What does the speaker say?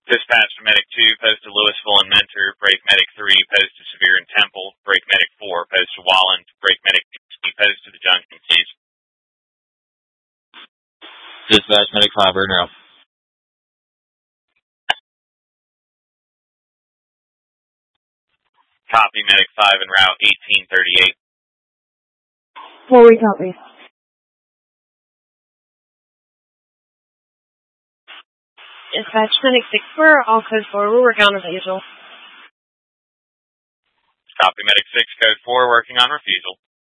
Dispatch to Medic 2, post to Louisville and Mentor, break Medic 3, post to Sevier and Temple, break Medic 4, post to Walland, break Medic 2, post to the Junction Keys. Dispatch Medic 5, right now. Copy Medic 5 en route 1838. Forward copy. Dispatch Medic 6, we're all code 4, we're working on refusal. Copy Medic 6, code 4, working on refusal.